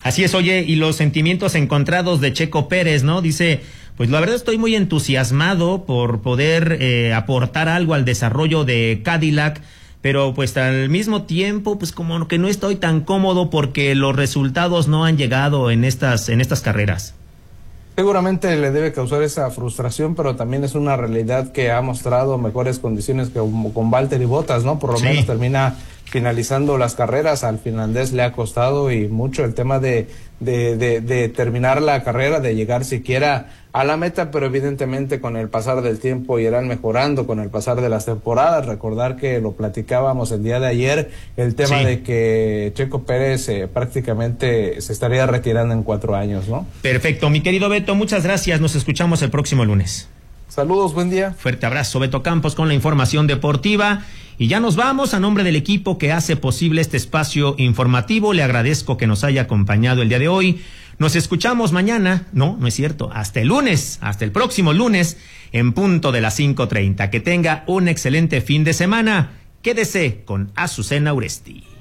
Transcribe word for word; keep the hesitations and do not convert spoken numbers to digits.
Así es, oye, y los sentimientos encontrados de Checo Pérez, ¿no? Dice, pues la verdad estoy muy entusiasmado por poder eh, aportar algo al desarrollo de Cadillac, pero pues al mismo tiempo, pues como que no estoy tan cómodo porque los resultados no han llegado en estas, en estas carreras. Seguramente le debe causar esa frustración, pero también es una realidad que ha mostrado mejores condiciones que con Valtteri Bottas, ¿no? Por lo sí. menos termina finalizando las carreras. Al finlandés le ha costado y mucho el tema de, de, de, de terminar la carrera, de llegar siquiera a la meta, pero evidentemente con el pasar del tiempo irán mejorando con el pasar de las temporadas. Recordar que lo platicábamos el día de ayer, el tema sí. de que Checo Pérez eh, prácticamente se estaría retirando en cuatro años, ¿no? Perfecto, mi querido Beto, muchas gracias, nos escuchamos el próximo lunes. Saludos, buen día. Fuerte abrazo, Beto Campos, con la información deportiva. Y ya nos vamos. A nombre del equipo que hace posible este espacio informativo, le agradezco que nos haya acompañado el día de hoy. Nos escuchamos mañana, no, no es cierto, hasta el lunes, hasta el próximo lunes, en punto de las cinco treinta. Que tenga un excelente fin de semana. Quédese con Azucena Uresti.